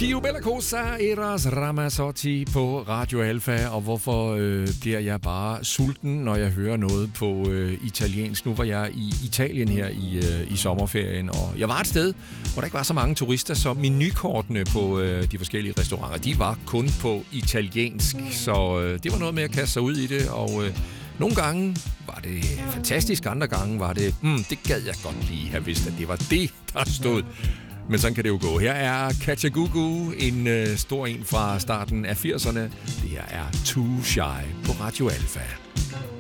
Pio Bellicosa, Eros Ramazzotti på Radio Alfa, og hvorfor bliver jeg bare sulten, når jeg hører noget på italiensk? Nu var jeg i Italien her i sommerferien, og jeg var et sted, hvor der ikke var så mange turister, så menukortene på de forskellige restauranter, de var kun på italiensk, så det var noget med at kaste sig ud i det, og nogle gange var det fantastisk, andre gange var det, det gad jeg godt lige have vidst, at det var det, der stod. Men sådan kan det jo gå. Her er Katja Gugu, en stor en fra starten af 80'erne. Det her er Too Shy på Radio Alfa.